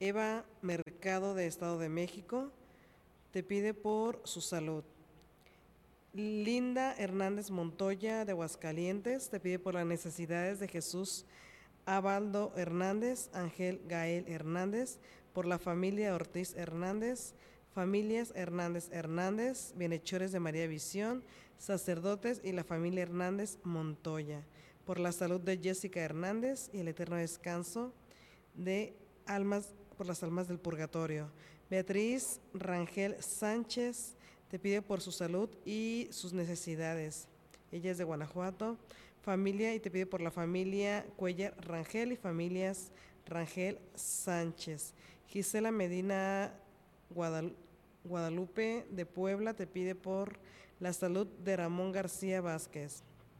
Eva Mercado de Estado de México, te pide por su salud. Linda Hernández Montoya de Aguascalientes, te pide por las necesidades de Jesús Abaldo Hernández, Ángel Gael Hernández, por la familia Ortiz Hernández, familias Hernández Hernández, bienhechores de María Visión, sacerdotes y la familia Hernández Montoya, por la salud de Jessica Hernández y el eterno descanso de almas, por las almas del purgatorio. Beatriz Rangel Sánchez te pide por su salud y sus necesidades. Ella es de Guanajuato, familia, y te pide por la familia Cuellar Rangel y familias Rangel Sánchez. Gisela Medina Guadalupe de Puebla te pide por la salud de Ramón García Vázquez.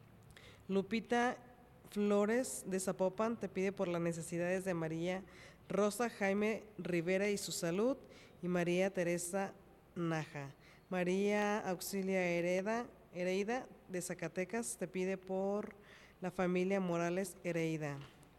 Lupita Flores de Zapopan te pide por las necesidades de María Rosa Jaime Rivera y su salud, y María Teresa Naja. María Auxilia Hereida de Zacatecas te pide por la familia Morales Hereida.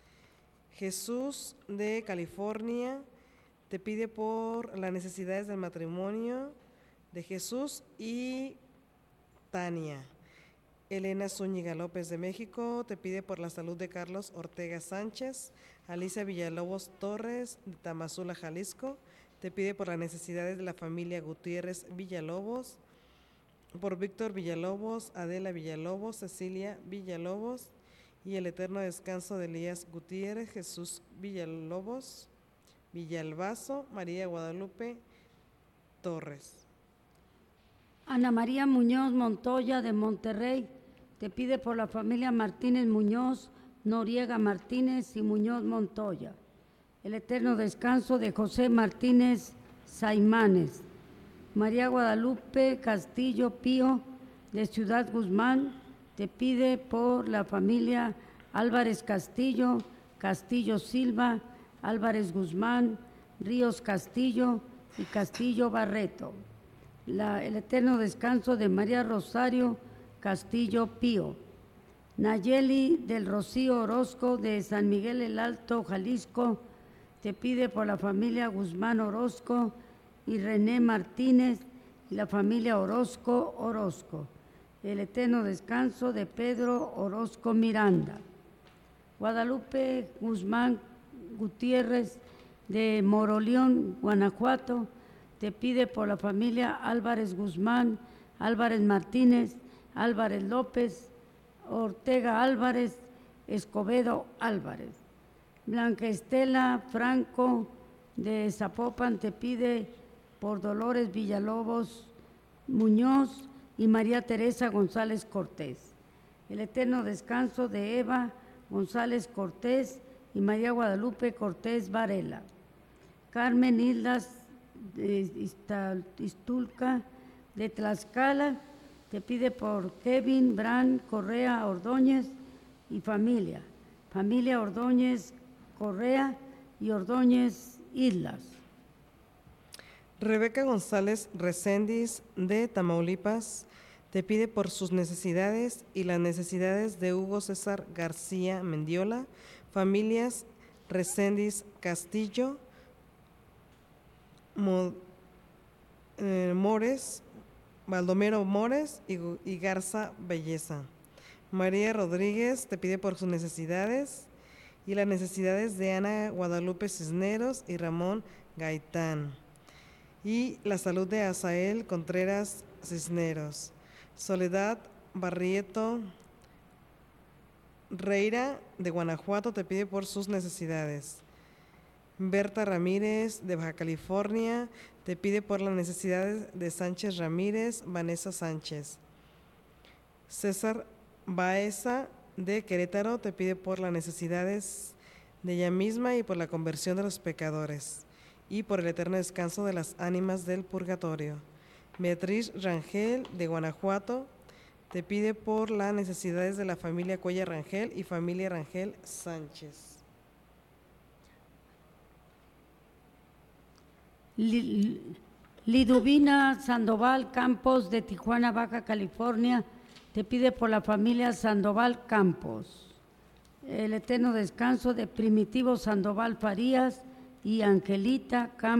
Jesús de California te pide por las necesidades del matrimonio de Jesús y Tania. Elena Zúñiga López de México te pide por la salud de Carlos Ortega Sánchez. Alicia Villalobos Torres de Tamazula, Jalisco, te pide por las necesidades de la familia Gutiérrez Villalobos, por Víctor Villalobos, Adela Villalobos, Cecilia Villalobos y el eterno descanso de Elías Gutiérrez, Jesús Villalobos, Villalbazo, María Guadalupe Torres. Ana María Muñoz Montoya de Monterrey te pide por la familia Martínez Muñoz, Noriega Martínez y Muñoz Montoya, el eterno descanso de José Martínez Saimanes. María Guadalupe Castillo Pío de Ciudad Guzmán te pide por la familia Álvarez Castillo, Castillo Silva, Álvarez Guzmán, Ríos Castillo y Castillo Barreto. El eterno descanso de María Rosario Castillo Pío. Nayeli del Rocío Orozco de San Miguel el Alto, Jalisco, te pide por la familia Guzmán Orozco y René Martínez y la familia Orozco, el eterno descanso de Pedro Orozco Miranda. Guadalupe Guzmán Gutiérrez de Moroleón, Guanajuato, te pide por la familia Álvarez Guzmán, Álvarez Martínez, Álvarez López, Ortega Álvarez, Escobedo Álvarez. Blanca Estela Franco de Zapopan te pide por Dolores Villalobos Muñoz y María Teresa González Cortés. El eterno descanso de Eva González Cortés y María Guadalupe Cortés Varela. Carmen Islas de Iztulca de Tlaxcala te pide por Kevin Bran Correa Ordóñez y familia Ordóñez Correa y Ordóñez Islas. Rebeca González Recendis de Tamaulipas te pide por sus necesidades y las necesidades de Hugo César García Mendiola, familias Recendis Castillo, Mores, Baldomero Mores y Garza Belleza. María Rodríguez te pide por sus necesidades y las necesidades de Ana Guadalupe Cisneros y Ramón Gaitán, y la salud de Asael Contreras Cisneros. Soledad Barrieto Reira de Guanajuato te pide por sus necesidades. Berta Ramírez de Baja California te pide por las necesidades de Sánchez Ramírez, Vanessa Sánchez. César Baeza de Querétaro te pide por las necesidades de ella misma y por la conversión de los pecadores y por el eterno descanso de las ánimas del purgatorio. Beatriz Rangel de Guanajuato te pide por las necesidades de la familia Cuellar Rangel y familia Rangel Sánchez. Liduvina Sandoval Campos de Tijuana, Baja California, te pide por la familia Sandoval Campos. El eterno descanso de Primitivo Sandoval Farías y Angelita Campos